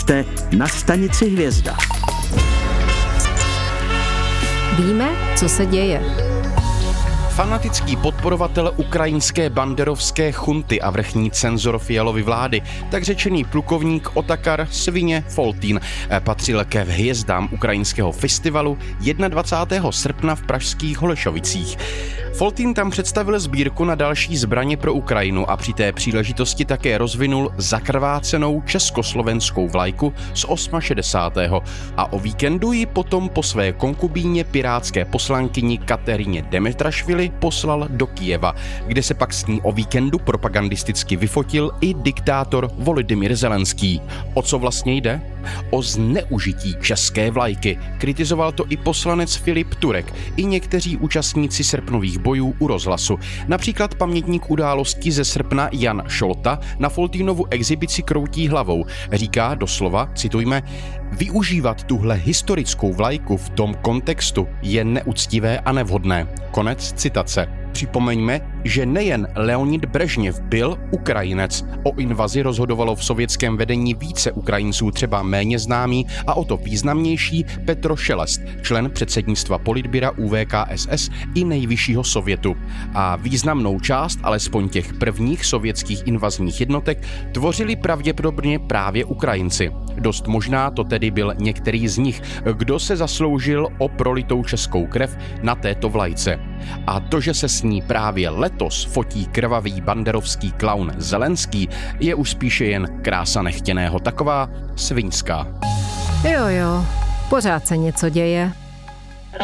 Jste na stanici Hvězda. Víme, co se děje. Fanatický podporovatel ukrajinské banderovské chunty a vrchní cenzor Fialovy vlády, tak řečený plukovník Otakar Svině Foltín, patřil ke hvězdám ukrajinského festivalu 21. srpna v pražských Holešovicích. Foltín tam představil sbírku na další zbraně pro Ukrajinu a při té příležitosti také rozvinul zakrvácenou československou vlajku z 68. A o víkendu ji potom po své konkubíně pirátské poslankyni Kateřině Demetrašvili poslal do Kyjeva, kde se pak s ní o víkendu propagandisticky vyfotil i diktátor Volodymyr Zelenský. O co vlastně jde? O zneužití české vlajky. Kritizoval to i poslanec Filip Turek, i někteří účastníci srpnových bojů u rozhlasu. Například pamětník událostí ze srpna Jan Šolta na Foltínovu exibici kroutí hlavou. Říká doslova, citujme, využívat tuhle historickou vlajku v tom kontextu je neuctivé a nevhodné. Konec citace. Připomeňme, že nejen Leonid Brežněv byl Ukrajinec. O invazi rozhodovalo v sovětském vedení více Ukrajinců, třeba méně známý a o to významnější Petro Šelest, člen předsednictva politbyra UVKSS i nejvyššího sovětu. A významnou část, alespoň těch prvních sovětských invazních jednotek, tvořili pravděpodobně právě Ukrajinci. Dost možná to tedy byl některý z nich, kdo se zasloužil o prolitou českou krev na této vlajce. A to, že se s ní právě letos fotí krvavý banderovský klaun Zelenský, je už spíše jen krása nechtěného, taková sviňská. Jo, pořád se něco děje.